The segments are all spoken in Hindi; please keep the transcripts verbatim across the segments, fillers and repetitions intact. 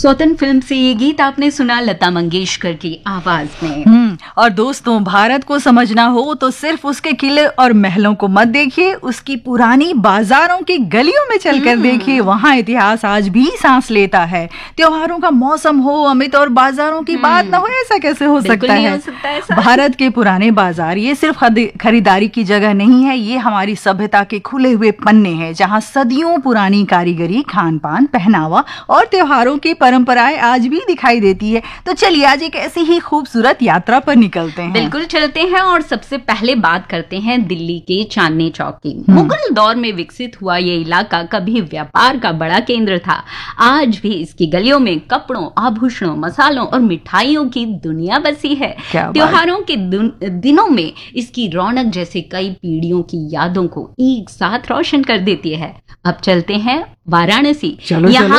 स्वतंत्र फिल्म से ये गीत आपने सुना लता मंगेशकर की आवाज में। हम्म और दोस्तों, भारत को समझना हो तो सिर्फ उसके किले और महलों को मत देखिए, उसकी पुरानी बाजारों की गलियों में चलकर देखिए। वहाँ इतिहास आज भी सांस लेता है। त्योहारों का मौसम हो अमित और बाजारों की बात ना हो, ऐसा कैसे हो सकता है? हो सकता है ऐसा। भारत के पुराने बाजार ये सिर्फ खरीदारी की जगह नहीं है, ये हमारी सभ्यता के खुले हुए पन्ने हैं, जहाँ सदियों पुरानी कारीगरी, खान पान, पहनावा और त्योहारों की परंपराएं आज भी दिखाई देती है। तो चलिए आज एक ऐसी ही खूबसूरत यात्रा पर निकलते हैं। बिल्कुल चलते हैं और सबसे पहले बात करते हैं दिल्ली के चांदनी चौक की। मुगल दौर में विकसित हुआ ये इलाका कभी व्यापार का बड़ा केंद्र था। आज भी इसकी गलियों में कपड़ों, आभूषणों, मसालों और मिठाइयों की दुनिया बसी है। त्योहारों के दिनों में इसकी रौनक जैसे कई पीढ़ियों की यादों को एक साथ रोशन कर देती है। अब चलते हैं वाराणसी। यहाँ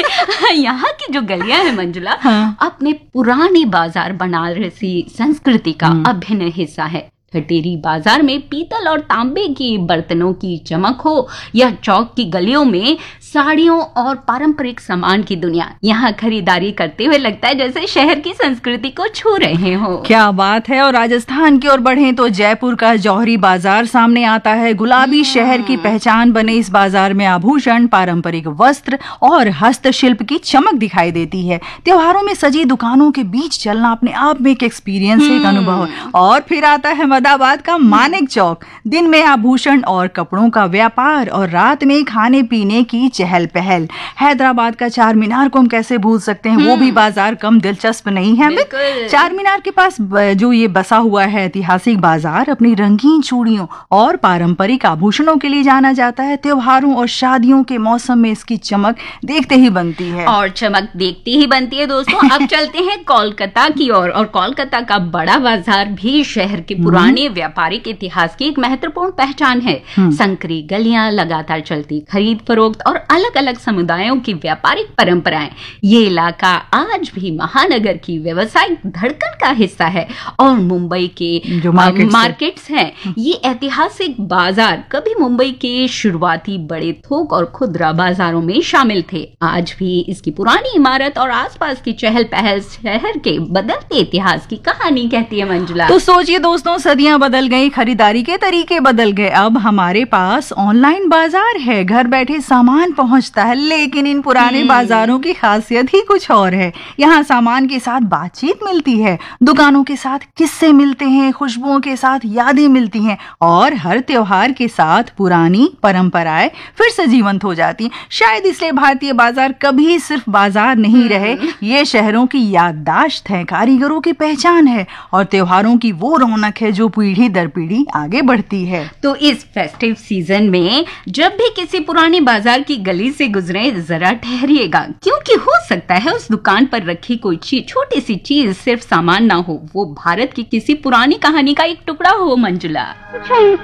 की यहाँ की जो गलियां है मंजुला, हाँ। अपने पुरानी बाजार बनारसी संस्कृति का अभिन्न हिस्सा है। ठटेरी बाजार में पीतल और तांबे की बर्तनों की चमक हो या चौक की गलियों में साड़ियों और पारंपरिक सामान की दुनिया, यहाँ खरीदारी करते हुए लगता है जैसे शहर की संस्कृति को छू रहे हो। क्या बात है। और राजस्थान की ओर बढ़े तो जयपुर का जौहरी बाजार सामने आता है। गुलाबी शहर की पहचान बने इस बाजार में आभूषण, पारंपरिक वस्त्र और हस्तशिल्प की चमक दिखाई देती है। त्योहारों में सजी दुकानों के बीच चलना अपने आप में एक एक्सपीरियंस, एक अनुभव। और फिर आता है अहमदाबाद का मानिक चौक। दिन में आभूषण और कपड़ों का व्यापार और रात में खाने पीने की चहल पहल। हैदराबाद का चार मीनार को हम कैसे भूल सकते हैं, वो भी बाजार कम दिलचस्प नहीं है। चार मीनार के पास जो ये बसा हुआ है ऐतिहासिक बाजार अपनी रंगीन चूड़ियों और पारंपरिक आभूषणों के लिए जाना जाता है। त्योहारों और शादियों के मौसम में इसकी चमक देखते ही बनती है। और चमक देखती ही बनती है दोस्तों। अब चलते हैं कोलकाता की ओर। और, और कोलकाता का बड़ा बाजार भी शहर के पुराने व्यापारिक इतिहास की एक महत्वपूर्ण पहचान है। संकरी गलियां, लगातार चलती खरीद फरोख्त और अलग अलग समुदायों की व्यापारिक परंपराएं। ये इलाका आज भी महानगर की व्यवसायिक धड़कन का हिस्सा है। और मुंबई के जो मार्केट्स, मार्केट्स हैं, ये ऐतिहासिक बाजार कभी मुंबई के शुरुआती बड़े थोक और खुदरा बाजारों में शामिल थे। आज भी इसकी पुरानी इमारत और आसपास की चहल पहल शहर के बदलते इतिहास की कहानी कहती है मंजुला। तो सोचिए दोस्तों, सदियां बदल गई, खरीदारी के तरीके बदल गए। अब हमारे पास ऑनलाइन बाजार है, घर बैठे सामान पहुंचता है। लेकिन इन पुराने बाजारों की खासियत ही कुछ और है। यहाँ सामान के साथ बातचीत मिलती है, दुकानों के साथ किस्से मिलते हैं, खुशबुओं के साथ यादें मिलती हैं और हर त्योहार के साथ पुरानी परंपराएं फिर से जीवंत हो जाती। शायद इसलिए भारतीय बाजार कभी सिर्फ बाजार नहीं रहे, ये शहरों की याददाश्त है, कारीगरों की पहचान है और त्योहारों की वो रौनक है जो पीढ़ी दर पीढ़ी आगे बढ़ती है। तो इस फेस्टिव सीजन में जब भी किसी पुरानी बाजार की गली से गुजरे, जरा ठहरिएगा, क्योंकि हो सकता है उस दुकान पर रखी कोई चीज, छोटी सी चीज, सिर्फ सामान ना हो, वो भारत की किसी पुरानी कहानी का एक टुकड़ा हो मंजुला।